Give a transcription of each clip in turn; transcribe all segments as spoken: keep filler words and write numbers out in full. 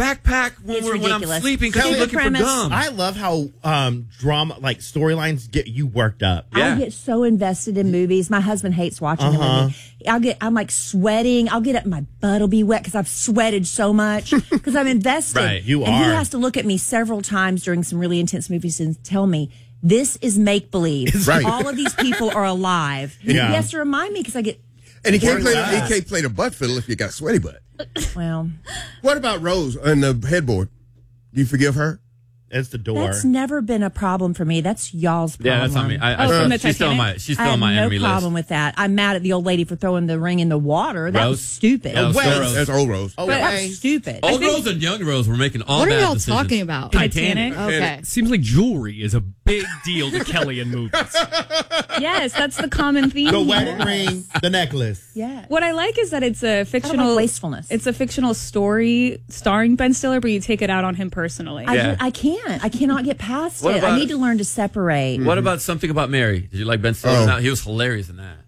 backpack when, It's we're, when I'm ridiculous. sleeping because Tell he's me looking the for premise. gum. I love how um, drama, like storylines, get you worked up. Yeah. I get so invested in movies. My husband hates watching them Uh-huh. with me. I'll get, I'm like sweating. I'll get up, my butt will be wet because I've sweated so much because I'm invested. Right, you and are. he has to look at me several times during some really intense movies and tell me, this is make believe. Right. All of these people are alive. Yeah. He has to remind me because I get, And he can't Work play. that. The, he can't play the butt fiddle if you got a sweaty butt. well, What about Rose and the headboard? Do you forgive her? It's the door. that's never been a problem for me. That's y'all's problem. Yeah, that's on me. I, I, Oh, from the she's still on my. Titanic? She's I still on have my no enemy problem list. with that. I'm mad at the old lady for throwing the ring in the water. That was Rose? stupid. Yeah, it was Wait. still Rose. That's old Rose. Oh, But that wait. was stupid. Old Rose and young Rose were making all What are bad y'all decisions. talking about? Titanic? Okay. Seems like jewelry is a big deal to Kelly in movies. Yes, that's the common theme. The here. wedding ring, the necklace. Yeah. What I like is that it's a I don't fictional like wastefulness. It's a fictional story starring Ben Stiller, but you take it out on him personally. I, Yeah. ju- I can't. I cannot get past What it. about- I need to learn to separate. What about something about Mary? Did you like Ben Stiller? Oh. No, he was hilarious in that.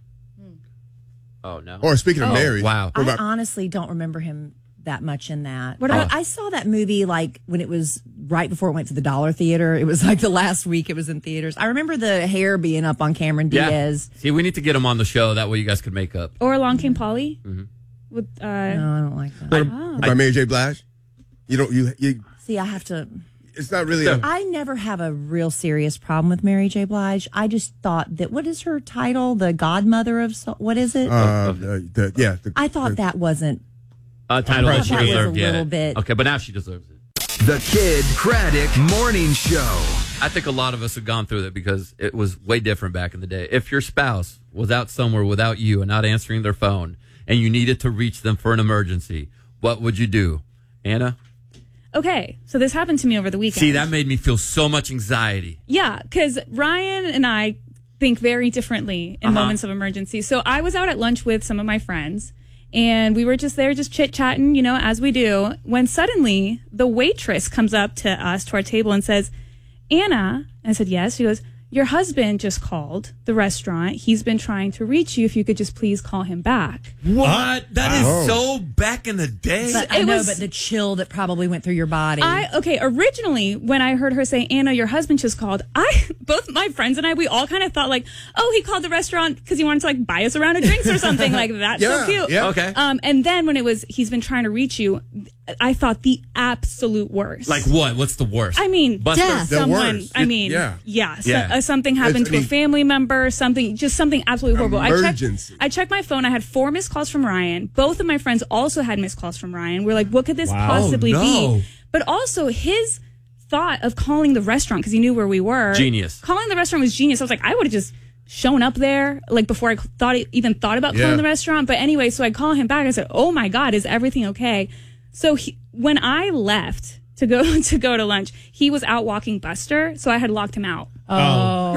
Oh no. Or speaking of Oh, Mary, wow. what I about honestly don't remember him that much in that. What I, about- I saw that movie like when it was right before it went to the Dollar Theater. It was like the last week it was in theaters. I remember the hair being up on Cameron Yeah. Diaz. See, we need to get him on the show. That way, you guys could make up. Or Along Came Polly. Mm-hmm. With uh, No, I don't like that. what about Mary J. Blige? You don't. You. you See, I have to. it's not really. A, I never have a real serious problem with Mary J. Blige. I just thought that what is her title? The godmother of so, what is it? uh, the, the, yeah. The, I thought that wasn't. Uh, title that she That was a deserved. Yeah. little bit- Okay, but now she deserves it. The Kid Craddock Morning Show. I think a lot of us have gone through that because it was way different back in the day. If your spouse was out somewhere without you and not answering their phone, and you needed to reach them for an emergency, what would you do, Anna? okay, so this happened to me over the weekend. See, that made me feel so much anxiety. Yeah, because Ryan and I think very differently in Uh-huh. moments of emergency. So I was out at lunch with some of my friends, and we were just there, just chit chatting, you know, as we do. When suddenly the waitress comes up to us, to our table, and says, "Anna," and I said, "Yes." She goes, "Your husband just called the restaurant. He's been trying to reach you. If you could just please call him back." What? That is Wow. so back in the day. But I It know, was- but the chill that probably went through your body. I okay. Originally, when I heard her say, "Anna, your husband just called," I both my friends and I, we all kind of thought like, "Oh, he called the restaurant because he wanted to like buy us a round of drinks or something like that." Yeah, So cute. yeah. Okay. Um, and then when it was, he's been trying to reach you, I thought the absolute worst. Like what? What's the worst? I mean, Buster? death. The Someone. worst. I mean, Yeah. yeah. So, Yeah. uh, something happened It's- to I a mean- family member. Something, just something absolutely horrible. I Emergency. checked. I checked my phone. I had four missed calls from Ryan. Both of my friends also had missed calls from Ryan. We're like, what could this Wow. possibly Oh, no. be? But also his thought of calling the restaurant because he knew where we were. Genius. Calling the restaurant was genius. I was like, I would have just shown up there like before I thought even thought about calling Yeah. the restaurant. But anyway, so I call him back. I said, "Oh my God, is everything okay?" So he, when I left to go to go to lunch, he was out walking Buster, so I had locked him out. oh.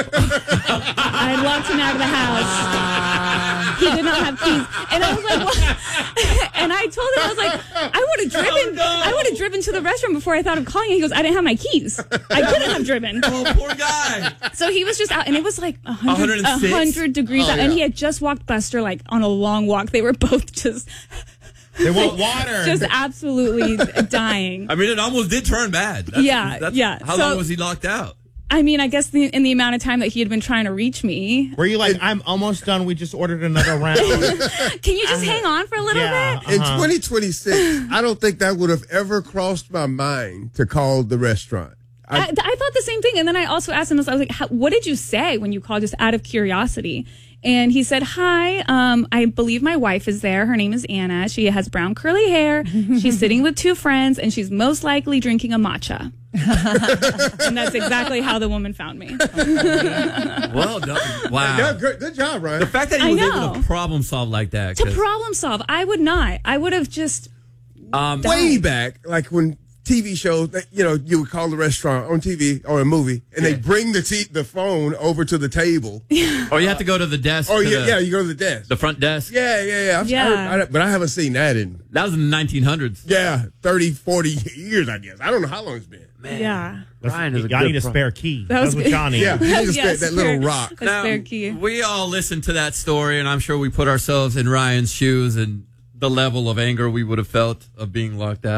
I had locked him out of the house. He did not have keys, and I was like, what? And I told him, I was like, I would have driven, I would have driven to the restaurant before I thought of calling. He goes, I didn't have my keys. I couldn't have driven. Oh, poor guy. So he was just out, and it was like one one hundred, hundred six? one hundred degrees Oh, out, and yeah. he had just walked Buster like on a long walk. They were both just, They want water. just absolutely dying. I mean, it almost did turn bad. That's, Yeah, that's, yeah. How So- long was he locked out? I mean, I guess the, in the amount of time that he had been trying to reach me. Were you like, I'm almost done. We just ordered another round. Can you just hang on for a little yeah. bit? in Uh-huh. twenty twenty-six, I don't think that would have ever crossed my mind to call the restaurant. I, I thought the same thing. And then I also asked him, I was like, How, what did you say when you called, just out of curiosity? And he said, "Hi, um, I believe my wife is there. Her name is Anna. She has brown curly hair. She's sitting with two friends, and she's most likely drinking a matcha." And that's exactly how the woman found me. Well done. Wow. Yeah, good, good job, Ryan. The fact that he I was know. able to problem solve like that. To 'cause, problem solve, I would not. I would have just. um, Way back, like when T V shows, that, you know, you would call the restaurant on T V or a movie, and they bring the t- the phone over to the table. or you have to go to the desk. Oh to yeah, the, yeah, you go to the desk. the front desk. Yeah, yeah, yeah. I've Yeah. heard- I- but I haven't seen that in That was in the nineteen hundreds. yeah thirty, forty years, I guess. I don't know how long it's been. Man, Yeah. Ryan is a Y'all good need a pro- spare key. That was That's what good. y'all need. Yeah, you need to Yeah, spare that little spare- rock. A spare key. We all listened to that story, and I'm sure we put ourselves in Ryan's shoes and the level of anger we would have felt of being locked out.